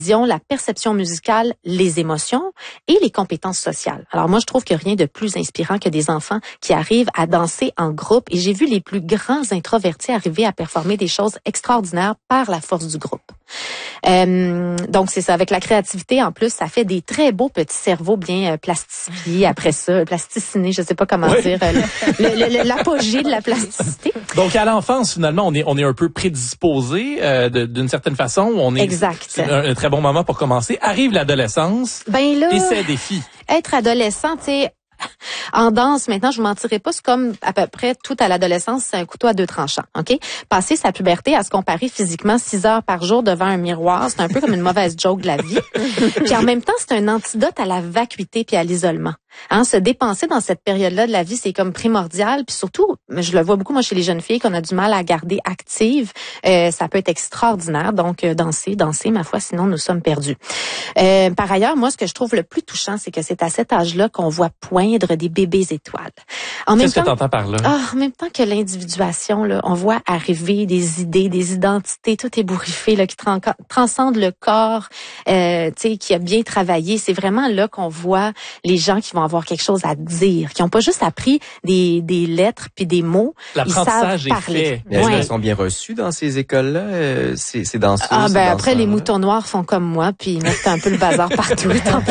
la perception musicale, les émotions et les compétences sociales. Alors moi, je trouve que rien de plus inspirant que des enfants qui arrivent à danser en groupe. Et j'ai vu les plus grands introvertis arriver à performer des choses extraordinaires par la force du groupe. Donc c'est ça, avec la créativité en plus, ça fait des très beaux petits cerveaux bien plastifiés après ça, plasticinés, je sais pas comment dire, l'apogée de la plasticité. Donc à l'enfance finalement, on est un peu prédisposé d'une certaine façon, exact. C'est un très bon moment pour commencer. Arrive l'adolescence et ses défis. Être adolescent, tu sais, en danse, maintenant, je vous mentirais pas, c'est comme à peu près tout à l'adolescence, c'est un couteau à deux tranchants, OK? Passer sa puberté à se comparer physiquement 6 heures par jour devant un miroir, c'est un peu comme une mauvaise joke de la vie. Puis en même temps, c'est un antidote à la vacuité puis à l'isolement. Hein, se dépenser dans cette période-là de la vie, c'est comme primordial. Puis surtout, je le vois beaucoup, moi, chez les jeunes filles, qu'on a du mal à garder actives. Ça peut être extraordinaire. Donc, danser, ma foi, sinon nous sommes perdus. Par ailleurs, moi, ce que je trouve le plus touchant, c'est que c'est à cet âge-là qu'on voit poindre des bébés étoiles. Qu'est-ce que tu entends par là? En même temps que l'individuation, là, on voit arriver des idées, des identités, tout ébouriffé, là, qui transcendent le corps, qui a bien travaillé. C'est vraiment là qu'on voit les gens qui vont avoir quelque chose à dire, qui n'ont pas juste appris des lettres puis des mots. L'apprentissage ils savent parler. est fait. Est-ce qu'elles sont bien reçues dans ces écoles-là, ces danseuses? Après, les moutons noirs font comme moi, puis ils mettent un peu le bazar partout.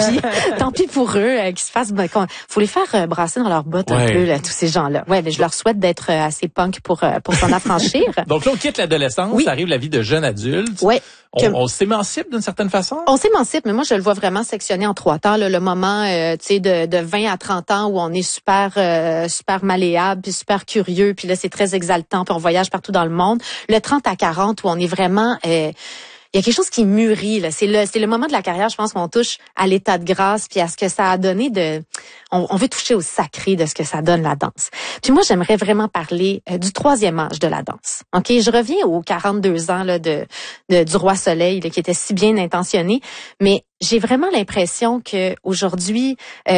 Tant pis pour eux, qu'ils se fassent... faut les faire brasser dans leurs bottes un peu, là, tous ces gens-là. Ouais, mais je leur souhaite d'être assez punk pour s'en affranchir. Donc là, on quitte l'adolescence, arrive la vie de jeune adulte. Ouais. On s'émancipe d'une certaine façon? On s'émancipe, mais moi, je le vois vraiment sectionné en 3 temps. Là, le moment de 20 à 30 ans où on est super malléable, puis super curieux, puis là, c'est très exaltant, puis on voyage partout dans le monde. Le 30 à 40 où on est vraiment... il y a quelque chose qui mûrit, là. C'est le moment de la carrière, je pense, qu'on touche à l'état de grâce puis à ce que ça a donné on veut toucher au sacré de ce que ça donne la danse. Puis moi, j'aimerais vraiment parler du 3e âge de la danse. OK, je reviens aux 42 ans là du Roi Soleil là, qui était si bien intentionné, mais j'ai vraiment l'impression que aujourd'hui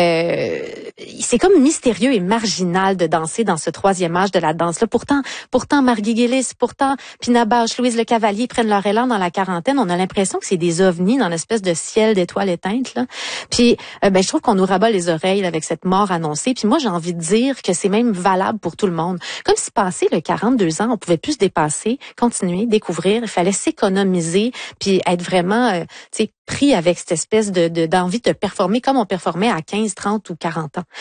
c'est comme mystérieux et marginal de danser dans ce 3e âge de la danse là. Pourtant Marguerite Gillis, pourtant Pina Bausch, Louise Le Cavalier prennent leur élan dans la quarantaine. On a l'impression que c'est des ovnis dans l'espèce de ciel d'étoiles éteintes là. Puis je trouve qu'on nous rabat les oreilles avec cette mort annoncée. Puis moi, j'ai envie de dire que c'est même valable pour tout le monde. Comme si passé le 42 ans, on pouvait plus se dépasser, continuer, découvrir. Il fallait s'économiser puis être vraiment, pris avec cette espèce d'envie de performer comme on performait à 15, 30 ou 40 ans.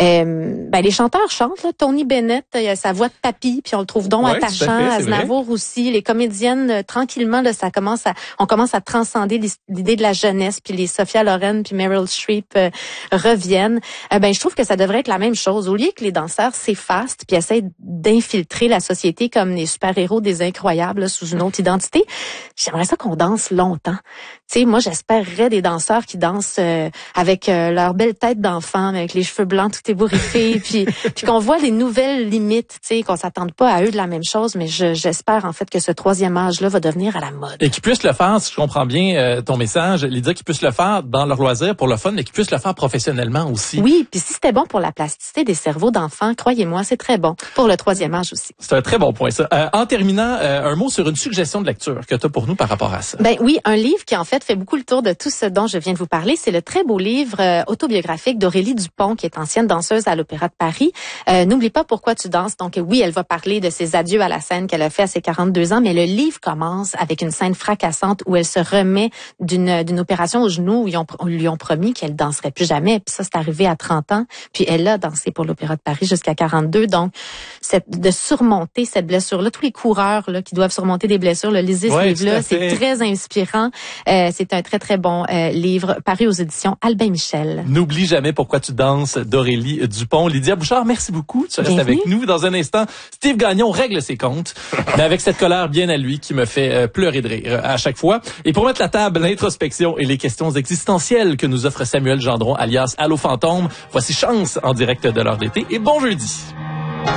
Les chanteurs chantent, là. Tony Bennett, il a sa voix de papy, puis on le trouve donc attachant. Aznavour aussi. Les comédiennes, tranquillement, là, on commence à transcender l'idée de la jeunesse, puis les Sophia Loren, puis Meryl Streep reviennent. Je trouve que ça devrait être la même chose. Au lieu que les danseurs s'effacent, puis essayent d'infiltrer la société comme les super-héros des incroyables, là, sous une autre identité, j'aimerais ça qu'on danse longtemps. Tu sais, moi, j'espérerais des danseurs qui dansent avec leur belle tête d'enfant, avec les cheveux blancs tout ébouriffés, puis qu'on voit les nouvelles limites, tu sais, qu'on s'attende pas à eux de la même chose, mais j'espère en fait que ce 3e âge-là va devenir à la mode. Et qu'ils puissent le faire, si je comprends bien ton message, Lydia, qu'ils puissent le faire dans leur loisir, pour le fun, mais qu'ils puissent le faire professionnellement aussi. Oui, puis si c'était bon pour la plasticité des cerveaux d'enfants, croyez-moi, c'est très bon pour le 3e âge aussi. C'est un très bon point, ça. En terminant, un mot sur une suggestion de lecture que tu as pour nous par rapport à ça. Oui, un livre qui en fait beaucoup le tour de tout ce dont je viens de vous parler. C'est le très beau livre autobiographique d'Aurélie Dupont, qui est ancienne danseuse à l'Opéra de Paris. N'oublie pas pourquoi tu danses. Donc oui, elle va parler de ses adieux à la scène qu'elle a fait à ses 42 ans, mais le livre commence avec une scène fracassante où elle se remet d'une opération au genou où on lui ont promis qu'elle danserait plus jamais. Puis ça, c'est arrivé à 30 ans. Puis elle a dansé pour l'Opéra de Paris jusqu'à 42. Donc, de surmonter cette blessure-là, tous les coureurs là qui doivent surmonter des blessures, lisez ce livre-là, c'est très inspirant. C'est un très, très bon livre paru aux éditions Albin Michel. N'oublie jamais pourquoi tu danses d'Aurélie Dupont. Lydia Bouchard, merci beaucoup. Tu restes avec nous. Dans un instant, Steve Gagnon règle ses comptes, mais avec cette colère bien à lui qui me fait pleurer de rire à chaque fois. Et pour mettre la table, l'introspection et les questions existentielles que nous offre Samuel Gendron, alias Allô Fantôme, voici Chance en direct de l'heure d'été. Et bon jeudi.